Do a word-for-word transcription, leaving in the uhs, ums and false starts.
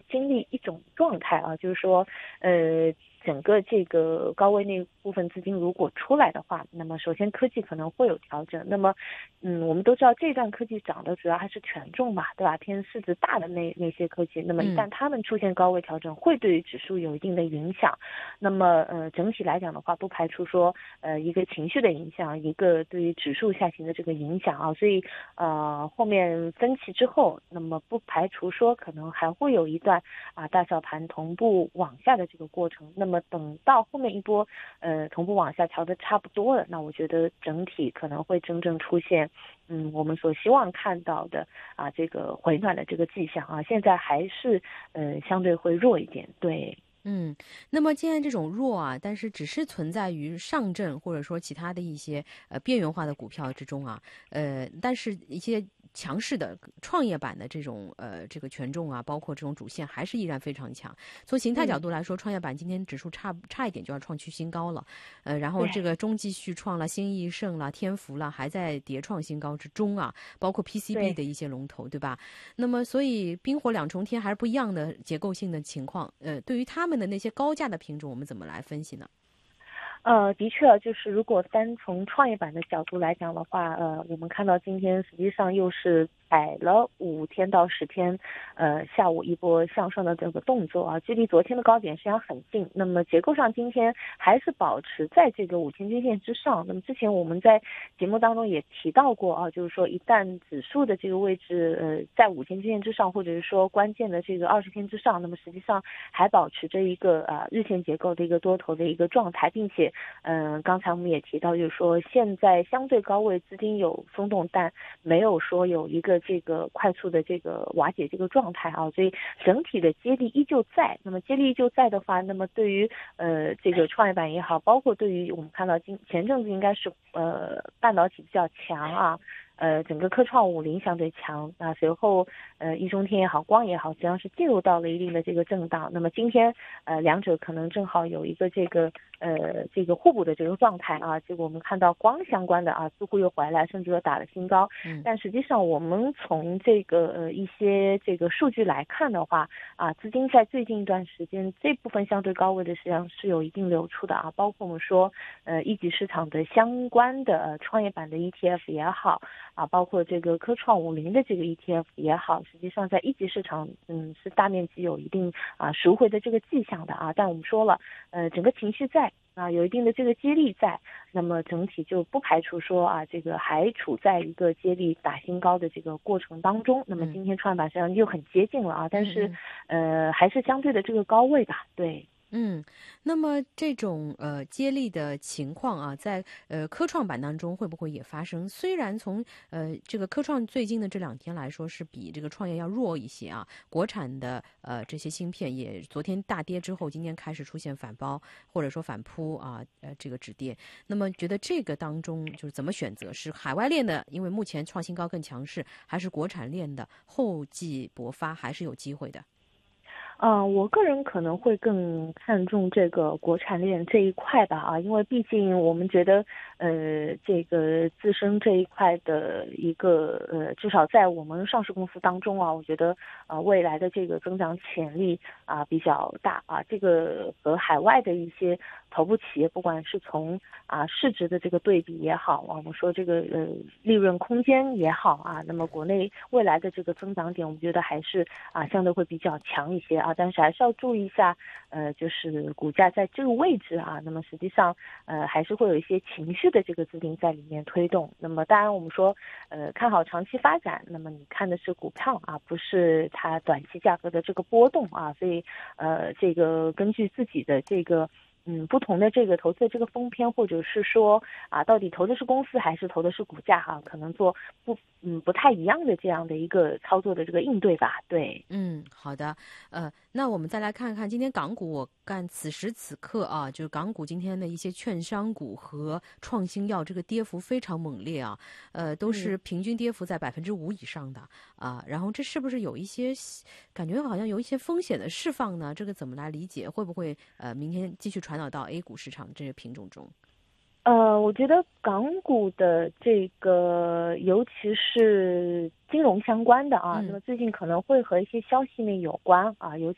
经历一种状态啊，就是说，呃。整个这个高位那部分资金如果出来的话，那么首先科技可能会有调整。那么，嗯，我们都知道这段科技涨的主要还是权重嘛，对吧？偏市值大的那那些科技，那么一旦它们出现高位调整，会对于指数有一定的影响。那么，呃，整体来讲的话，不排除说，呃，一个情绪的影响，一个对于指数下行的这个影响啊。所以，呃，后面分歧之后，那么不排除说可能还会有一段啊大小盘同步往下的这个过程。那么那么等到后面一波呃同步往下调的差不多了，那我觉得整体可能会真正出现嗯我们所希望看到的啊这个回暖的这个迹象啊，现在还是呃相对会弱一点。对。 嗯，那么既然这种弱啊，但是只是存在于上证或者说其他的一些呃边缘化的股票之中啊，呃，但是一些强势的创业板的这种呃这个权重啊，包括这种主线还是依然非常强。从形态角度来说，创业板今天指数差差一点就要创去新高了，呃，然后这个中继续创了、新易盛了、天福了，还在迭创新高之中啊，包括 P C B 的一些龙头，对吧？那么所以冰火两重天还是不一样的结构性的情况，呃，对于他们的那些高价的品种，我们怎么来分析呢？ 呃，的确，就是如果单从创业板的角度来讲的话，呃，我们看到今天实际上又是踩了五天到十天，呃，下午一波向上的这个动作啊，距离昨天的高点实际上很近。那么结构上今天还是保持在这个五天均线之上。那么之前我们在节目当中也提到过啊，就是说一旦指数的这个位置呃在五天均线之上，或者是说关键的这个二十天之上，那么实际上还保持着一个呃日线结构的一个多头的一个状态，并且嗯、呃，刚才我们也提到，就是说现在相对高位资金有松动，但没有说有一个这个快速的这个瓦解这个状态啊，所以整体的接力依旧在。那么接力依旧在的话，那么对于呃这个创业板也好，包括对于我们看到今前阵子应该是呃半导体比较强啊。呃，整个科创五零相对强，那随后呃易中天也好，光也好，实际上是进入到了一定的这个震荡。那么今天呃两者可能正好有一个这个呃这个互补的这个状态啊。结果我们看到光相关的啊似乎又回来，甚至又打了新高。嗯，但实际上我们从这个呃一些这个数据来看的话啊，资金在最近一段时间这部分相对高位的实际上是有一定流出的啊，包括我们说呃一级市场的相关的呃创业板的 E T F 也好。啊，包括这个科创五零的这个 E T F 也好，实际上在一级市场，嗯，是大面积有一定啊赎回的这个迹象的啊。但我们说了，呃，整个情绪在啊，有一定的这个接力在，那么整体就不排除说啊，这个还处在一个接力打新高的这个过程当中。那么今天创业板实际上又很接近了啊，但是呃，还是相对的这个高位吧，对。 嗯，那么这种呃接力的情况啊，在呃科创板当中会不会也发生？虽然从呃这个科创最近的这两天来说是比这个创业要弱一些啊，国产的呃这些芯片也昨天大跌之后，今天开始出现反包或者说反扑啊，呃这个止跌。那么觉得这个当中就是怎么选择？是海外链的，因为目前创新高更强势，还是国产链的厚积薄发，还是有机会的？ 啊、呃，我个人可能会更看重这个国产链这一块吧啊，因为毕竟我们觉得，呃，这个自身这一块的一个呃，至少在我们上市公司当中啊，我觉得啊、呃，未来的这个增长潜力啊、呃、比较大啊，这个和海外的一些头部企业，不管是从啊市值的这个对比也好啊，我们说这个呃利润空间也好啊，那么国内未来的这个增长点，我们觉得还是啊相对会比较强一些啊。但是还是要注意一下，呃，就是股价在这个位置啊，那么实际上，呃，还是会有一些情绪的这个资金在里面推动。那么当然我们说，呃，看好长期发展，那么你看的是股票啊，不是它短期价格的这个波动啊，所以，呃，这个根据自己的这个。嗯，不同的这个投资的这个风偏，或者是说啊，到底投的是公司还是投的是股价哈、啊，可能做不嗯不太一样的这样的一个操作的这个应对吧，对。 嗯，好的，呃，那我们再来看看今天港股，我干此时此刻啊，就是港股今天的一些券商股和创新药这个跌幅非常猛烈啊，呃，都是平均跌幅在百分之五以上的啊，然后这是不是有一些感觉好像有一些风险的释放呢？这个怎么来理解？会不会呃明天继续传导到 A 股市场这些品种中？ 呃，我觉得港股的这个，尤其是金融相关的啊，那嗯。 么最近可能会和一些消息面有关啊，尤